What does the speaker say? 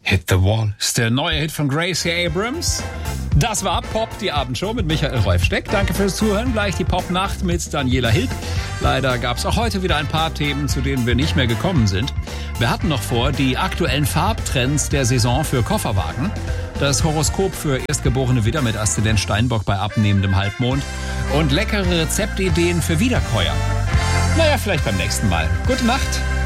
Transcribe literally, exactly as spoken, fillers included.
Hit the Wall ist der neue Hit von Gracie Abrams. Das war Pop, die Abendshow mit Michael Rolfsteck. Danke fürs Zuhören. Gleich die Popnacht mit Daniela Hilk. Leider gab es auch heute wieder ein paar Themen, zu denen wir nicht mehr gekommen sind. Wir hatten noch vor, die aktuellen Farbtrends der Saison für Kofferwagen. Das Horoskop für erstgeborene Widder mit Aszendent Steinbock bei abnehmendem Halbmond. Und leckere Rezeptideen für Wiederkäuer. Naja, vielleicht beim nächsten Mal. Gute Nacht.